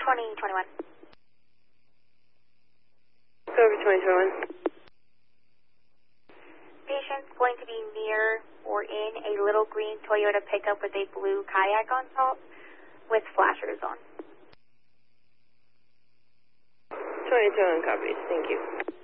2021. Over 2021. Patient's going to be near or in a little green Toyota pickup with a blue kayak on top with flashers on. 2021 copies. Thank you.